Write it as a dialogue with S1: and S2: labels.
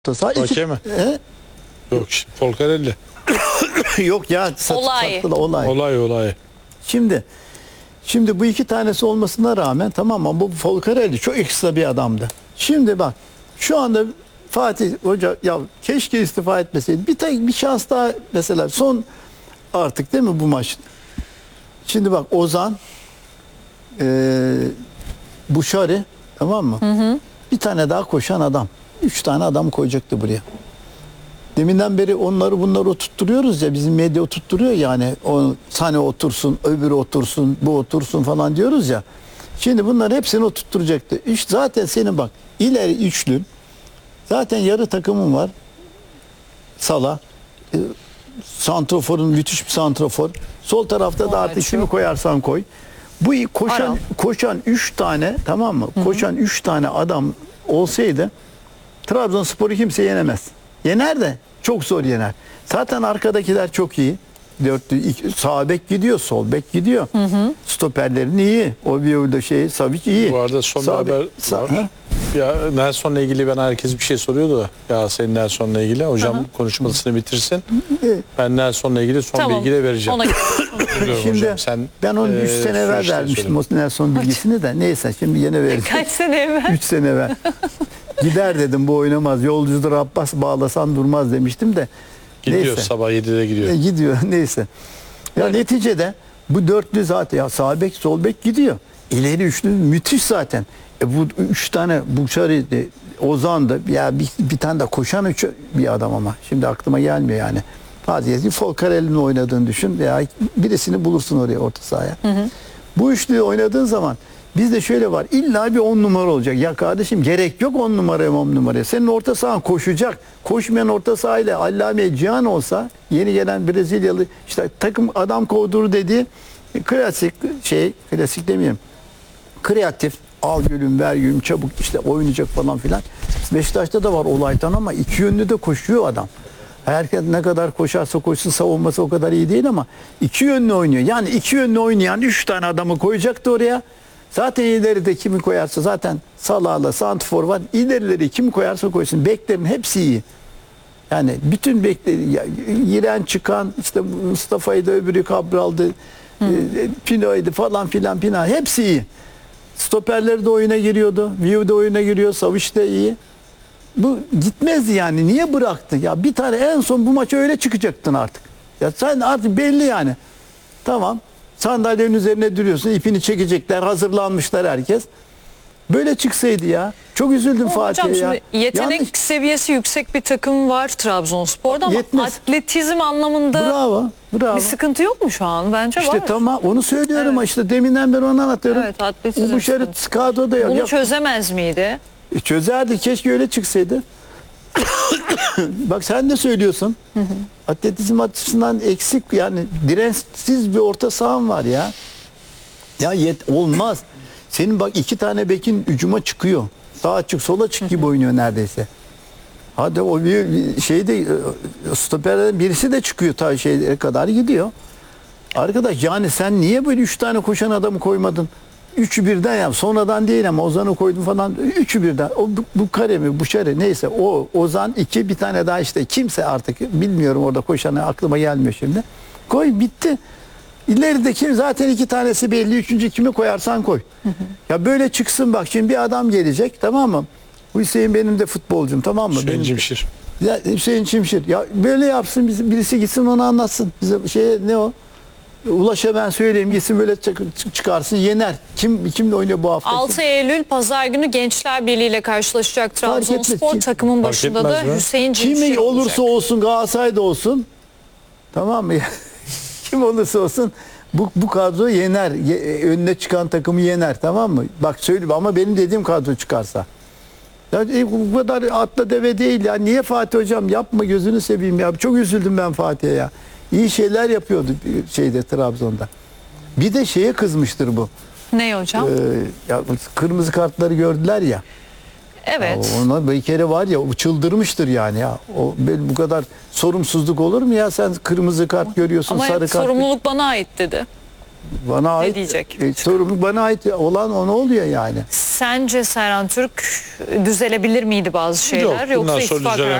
S1: Hakem mi? Yok, Folcarelli.
S2: Yok ya,
S1: Olay.
S2: Şimdi bu iki tanesi olmasına rağmen, tamam mı, bu Folcarelli çok ekstra bir adamdı. Şimdi bak, şu anda Fatih Hoca ya keşke istifa etmeseydi. Bir şans daha mesela, son artık değil mi bu maç? Şimdi bak, Ozan, Buşari, tamam mı? Bir tane daha koşan adam. 3 tane adam koyacaktı buraya. Deminden beri onları bunları oturtturuyoruz ya, bizim medya oturtturuyor yani, o Sane otursun, öbürü otursun, bu otursun falan diyoruz ya. Şimdi bunları hepsini oturtturacaktı. Zaten senin bak, ileri üçlün, zaten yarı takımın var. Salah, santraforun müthiş bir santrafor. Sol tarafta da artık kimi koyarsan koy. Bu koşan 3 tane, tamam mı? Koşan 3 tane adam olsaydı Trabzonspor'u kimse yenemez. Yener de çok zor yener. Zaten arkadakiler çok iyi. Sağ bek gidiyor, sol bek gidiyor. Stoperlerin iyi. O bir de Savic iyi.
S1: Bu arada son bir haber var. Ya Nelson'la ilgili ben herkes bir şey soruyordu da. Ya senin Nelson'la ilgili. Hocam konuşmasını bitirsin. Ben Nelson'la ilgili son bilgi de vereceğim.
S2: Şimdi
S1: hocam, sen,
S2: ben onu 3 sene evvel vermiştim o Nelson bilgisini de. Neyse, şimdi yine vereceğim.
S3: Kaç sene evvel?
S2: 3 sene evvel. Gider dedim, bu oynamaz. Yolcudur Abbas, bağlasan durmaz demiştim de.
S1: Gidiyor,
S2: neyse.
S1: Sabah 7'de gidiyor.
S2: Gidiyor neyse. Ya neticede bu dörtlü zaten, ya sağ bek sol bek gidiyor. İleri üçlü müthiş zaten. Bu 3 tane Buşari, Ozan da ya bir tane de koşan bir adam ama. Şimdi aklıma gelmiyor yani. Faziyeti Folcarelli'nin oynadığını düşün veya birisini bulursun oraya, orta sahaya. Bu üçlüyü oynadığın zaman bizde şöyle var. İlla bir 10 numara olacak. Ya kardeşim, gerek yok 10 numaraya 10 numaraya. Senin orta sahan koşacak. Koşmayan orta sahayla Allame Cihan olsa, yeni gelen Brezilyalı işte takım adam kovduru dediği klasik demeyeyim. Kreatif, al gülüm ver gülüm, çabuk işte oynayacak falan filan. Beşiktaş'ta da var olaydan ama iki yönlü de koşuyor adam. Herkes ne kadar koşarsa koşsun, savunması o kadar iyi değil ama iki yönlü oynuyor. Yani iki yönlü oynayan 3 tane adamı koyacaktı oraya. Zaten ileride kimi koyarsa, zaten Salah'la santrfor var. İlerileri kimi koyarsa koysun. Beklerin hepsi iyi. Yani bütün bekleri, giren çıkan, işte Mustafa'ydı, öbürü Cabral'dı, Pino'ydu falan filan, hepsi iyi. Stoperleri de oyuna giriyordu. Viu de oyuna giriyor. Savic de iyi. Bu gitmezdi yani. Niye bıraktı? Ya bir tane en son bu maça öyle çıkacaktın artık. Ya sen artık belli yani. Tamam. Sandalyenin üzerine duruyorsun. İpini çekecekler. Hazırlanmışlar herkes. Böyle çıksaydı ya. Çok üzüldüm Fatih'e ya.
S3: Hocam şimdi yetenek seviyesi yüksek bir takım var Trabzonspor'da ama atletizm anlamında
S2: bravo.
S3: bir sıkıntı yok mu şu an? Bence var.
S2: İşte tamam, onu söylüyorum ama işte deminden beri onu anlatıyorum.
S3: Evet, atletizm.
S2: Bu şerit kadroda yok.
S3: Bunu çözemez miydi?
S2: Çözerdi, keşke öyle çıksaydı. Bak sen de söylüyorsun. Atletizm açısından eksik, yani dirençsiz bir orta sahan var ya. Ya olmaz. Senin bak 2 tane bekin hücuma çıkıyor. Sağa çık sola çık gibi oynuyor neredeyse. Hadi o bir şeyde stoperden birisi de çıkıyor, ta şeye kadar gidiyor. Arkadaş yani sen niye böyle 3 tane koşan adamı koymadın? 3'ü birden yap. Sonradan değil ama Ozan'ı koydun falan. 3'ü birden. O bu kare mi? Bu şere neyse. O Ozan 2, bir tane daha işte kimse artık bilmiyorum orada koşanı, aklıma gelmiyor şimdi. Koy, bitti. İleride kim? Zaten 2 tanesi belli. 3. kimi koyarsan koy. Ya böyle çıksın bak. Şimdi bir adam gelecek, tamam mı? Bu Hüseyin benim de futbolcum, tamam mı?
S1: Hüseyin Çimşir.
S2: Ya Hüseyin Çimşir. Ya böyle yapsın, birisi gitsin onu anlatsın. Bize ne o? Ulaş'a ben söyleyeyim, gitsin böyle çıkarsın, yener. Kimle oynuyor bu hafta?
S3: 6 Eylül Pazar günü Gençler Birliği ile karşılaşacak Trabzonspor. Takımın başında da Hüseyin Çimşir
S2: Kimi olursa
S3: olacak.
S2: olsun, Galatasaray'da olsun, tamam mı? Kim olursa olsun bu kadro yener. Önüne çıkan takımı yener, tamam mı? Bak söyleyeyim ama benim dediğim kadro çıkarsa. Ya bu kadar atla deve değil ya. Niye Fatih hocam, yapma gözünü seveyim ya. Çok üzüldüm ben Fatih'e ya. İyi şeyler yapıyordu Trabzon'da. Bir de şeye kızmıştır bu.
S3: Ne hocam?
S2: Ya kırmızı kartları gördüler ya.
S3: Evet.
S2: Ya ona bir kere var ya, o çıldırmıştır yani ya. O bu kadar sorumsuzluk olur mu ya? Sen kırmızı kart görüyorsun,
S3: ama
S2: sarı kart.
S3: sorumluluk bana ait dedi.
S2: Bana ait
S3: diyecek?
S2: sorumluluk bana ait olan ona oluyor yani.
S3: Sence Serhan Türk düzelebilir miydi bazı şeyler?
S1: Yok, bundan
S3: Yoksa
S1: sonra
S3: istifa kararı